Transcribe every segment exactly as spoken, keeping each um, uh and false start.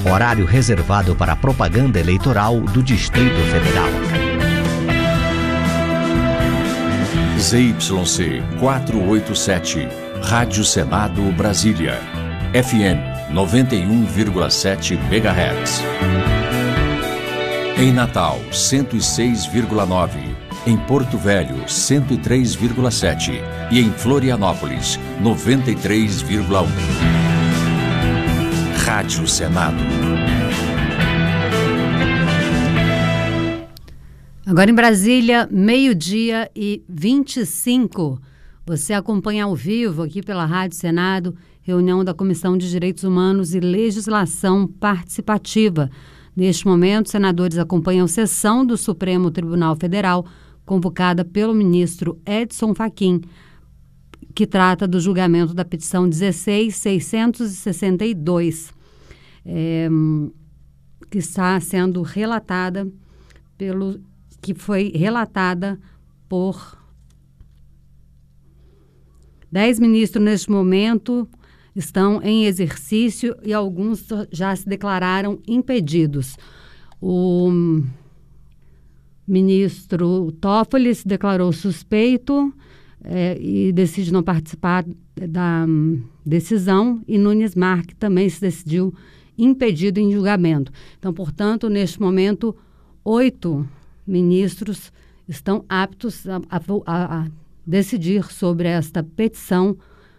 horário reservado para propaganda eleitoral do Distrito Federal. Z Y C quatrocentos e oitenta e sete, Rádio Senado Brasília, F M noventa e um vírgula sete megahertz. Em Natal, cento e seis vírgula nove, em Porto Velho, cento e três vírgula sete e em Florianópolis, noventa e três vírgula um. Rádio Senado. Agora em Brasília, meio-dia e vinte e cinco. Você acompanha ao vivo aqui pela Rádio Senado, reunião da Comissão de Direitos Humanos e Legislação Participativa. Neste momento, senadores acompanham sessão do Supremo Tribunal Federal, convocada pelo ministro Edson Fachin, que trata do julgamento da petição dezesseis mil seiscentos e sessenta e dois, é, que está sendo relatada pelo... que foi relatada por dez ministros neste momento, estão em exercício e alguns já se declararam impedidos. O ministro Toffoli se declarou suspeito é, e decide não participar da um, decisão, e Nunes Marques também se decidiu impedido em julgamento. Então, portanto, neste momento, oito ministros estão aptos a, a, a decidir sobre esta petição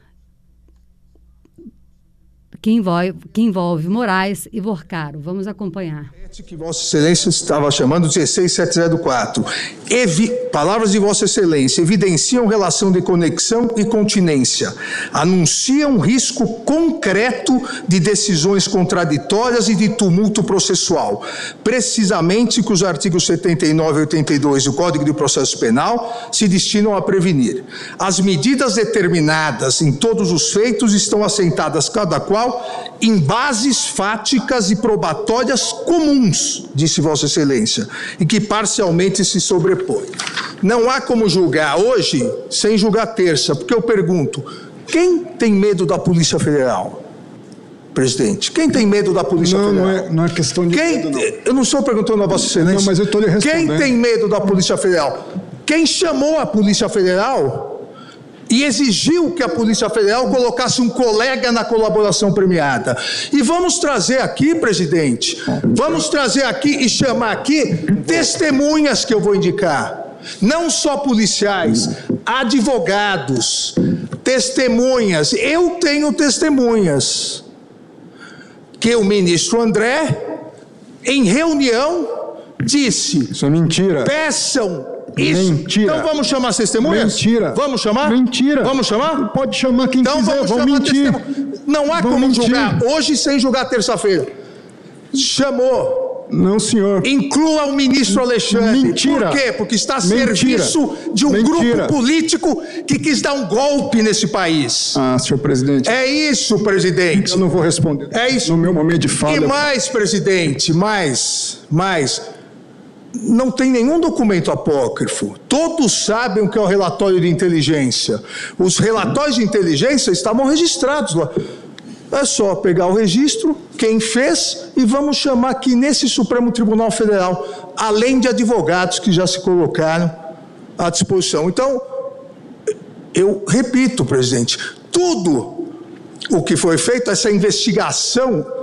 que envolve, que envolve Moraes e Vorcaro. Vamos acompanhar. Que Vossa Excelência estava chamando dezesseis mil setecentos e quatro. Evi, palavras de Vossa Excelência evidenciam relação de conexão e continência, anunciam risco concreto de decisões contraditórias e de tumulto processual, precisamente que os artigos setenta e nove e oitenta e dois do Código de Processo Penal se destinam a prevenir. As medidas determinadas em todos os feitos estão assentadas cada qual em bases fáticas e probatórias comuns, disse Vossa Excelência, e que parcialmente se sobrepõem. Não há como julgar hoje sem julgar terça, porque eu pergunto, quem tem medo da Polícia Federal? Presidente, quem tem medo da Polícia não, Federal? Não é, não é questão de quem, medo, não. Eu não estou perguntando a Vossa Excelência. Não, mas eu estou lhe respondendo. Quem tem medo da Polícia Federal? Quem chamou a Polícia Federal e exigiu que a Polícia Federal colocasse um colega na colaboração premiada. E vamos trazer aqui, presidente, vamos trazer aqui e chamar aqui testemunhas que eu vou indicar. Não só policiais, advogados, testemunhas. Eu tenho testemunhas. Que o ministro André, em reunião, disse... Isso é mentira. Peçam... Isso. Mentira. Então vamos chamar as testemunhas? Mentira. Vamos chamar? Mentira. Vamos chamar? Pode chamar quem então, quiser, vamos vão chamar mentir. Testemunha. Não há vão como mentir. julgar hoje sem julgar terça-feira. Chamou. Não, senhor. Inclua o ministro Alexandre. Mentira. Por quê? Porque está a Mentira. serviço de um Mentira. grupo político que quis dar um golpe nesse país. Ah, senhor presidente. É isso, presidente. Eu não vou responder. É isso. No meu momento de fala. E mais, presidente, mais, mais... Não tem nenhum documento apócrifo. Todos sabem o que é o relatório de inteligência. Os relatórios de inteligência estavam registrados lá. É só pegar o registro, quem fez, e vamos chamar aqui nesse Supremo Tribunal Federal, além de advogados que já se colocaram à disposição. Então, eu repito, presidente, tudo o que foi feito, essa investigação